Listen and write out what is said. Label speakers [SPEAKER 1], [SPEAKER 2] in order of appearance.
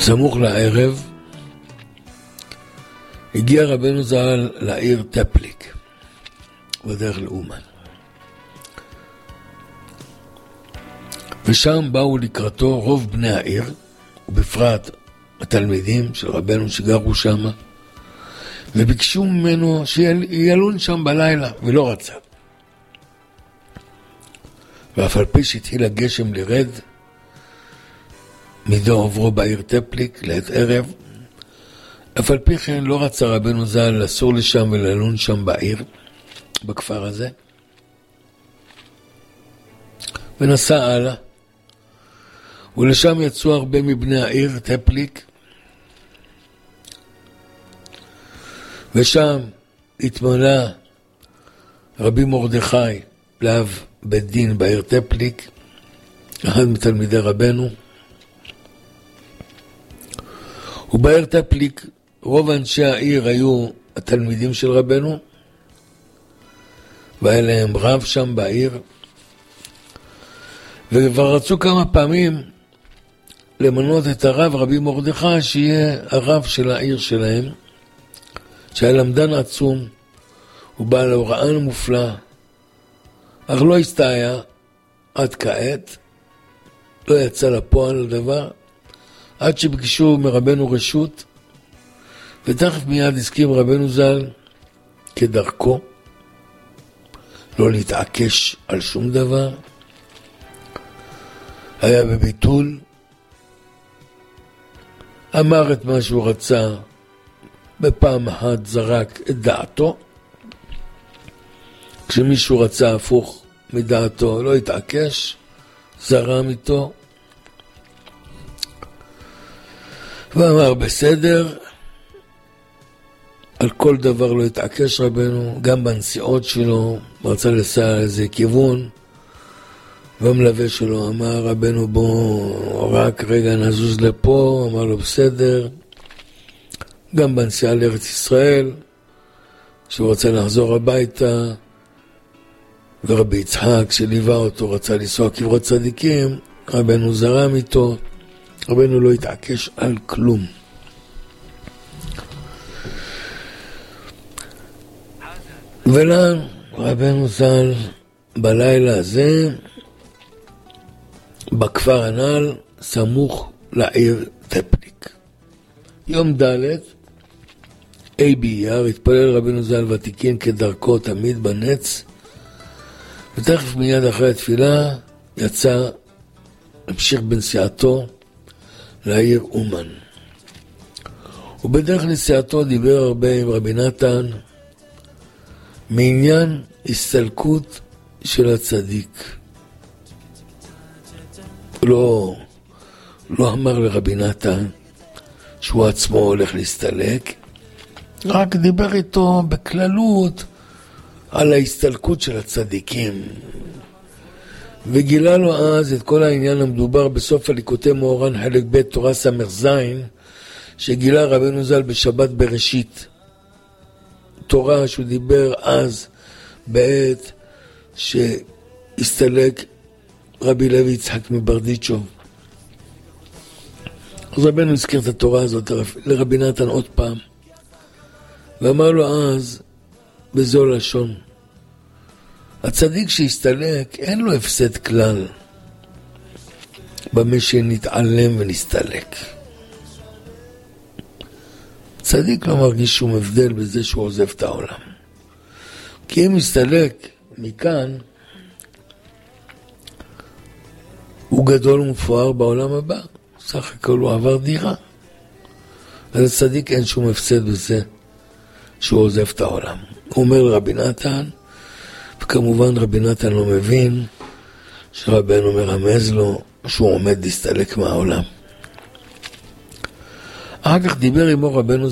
[SPEAKER 1] סמוך לערב הגיע רבנו ז"ל לעיר טפליק בדרך לאומן, ושם באו לקראתו רוב בני העיר, ובפרט התלמידים של רבנו שגרו שם, וביקשו ממנו שילון שם בלילה, ולא רצה. ואף על פי שהתחיל הגשם לרד מדור עוברו בעיר טפליק לעת ערב, אף על פי כן לא רצה רבנו ז"ל לסור לשם וללון שם בעיר, בכפר הזה, ונסע הלאה. ולשם יצאו הרבה מבני העיר טפליק, ושם התמנה רבי מרדכי לאב בית דין בעיר טפליק, אחד מתלמידי רבנו. ובעיר טפליק רוב אנשי העיר היו התלמידים של רבנו, והיה להם רב שם בעיר, וכבר רצו כמה פעמים למנות את הרב רבי מרדכי שיהיה הרב של העיר שלהם, שהיה למדן עצום ובעל הוראה מופלא, אך לא הסתייע עד כעת, לא יצא לפועל הדבר, עד שביקשו מרבנו רשות, ותכף מיד הסכים רבנו ז"ל כדרכו לא להתעקש על שום דבר, היה בביטול, אמר את מה שהוא רצה, בפעם אחת זרק את דעתו, כשמישהו רצה הפוך מדעתו לא התעקש, זרם איתו, ואמר בסדר, על כל דבר לא התעקש רבנו, גם בנסיעות שלו, רצה לסע איזה כיוון, והמלווה שלו אמר, רבנו בוא רק רגע נזוז לפה, אמר לו בסדר. גם בנסיעה לארץ ישראל, שהוא רצה לחזור הביתה, ורבי יצחק שליווה אותו רצה לנסוע קברות צדיקים, רבנו זרם איתו, רבנו לא התעקש על כלום. ולאן רבנו ז"ל בלילה הזה, בכפר הנ"ל, סמוך לעיר טפליק. יום ד' ה' באייר, התפלל רבנו ז"ל ותיקין כדרכו תמיד בנץ, ותכף מיד אחרי התפילה יצא, המשיך בנסיעתו לעיר אומן. ובדרך נסיעתו דיבר הרבה עם רבי נתן מעניין הסתלקות של הצדיק. לא אמר לרבי נתן שהוא עצמו הולך להסתלק, רק דיבר איתו בכללות על ההסתלקות של הצדיקים, וגילה לו אז את כל העניין המדובר בסוף הליקוטי מאורן חלק ב' תורה ס"ז, שגילה רבנו ז"ל בשבת בראשית, תורה שהוא דיבר אז בעת שהסתלק רבי לוי יצחק מברדיצ'וב. אז רבנו הזכיר את התורה הזאת לרבי נתן עוד פעם, ואמר לו אז בזו לשון, הצדיק שהסתלק אין לו הפסד כלל במה שנתעלם ונסתלק. צדיק לא מרגיש שום הבדל בזה שהוא עוזב את העולם, כי אם מסתלק מכאן הוא גדול ומפואר בעולם הבא, סך הכל הוא עבר דירה. אז הצדיק אין שום הפסד בזה שהוא עוזב את העולם. הוא אומר לרבי נתן, וכמובן רבי נתן לא מבין שרבנו מרמז לו שהוא עומד להסתלק מהעולם. אחר כך דיבר עמו רבנו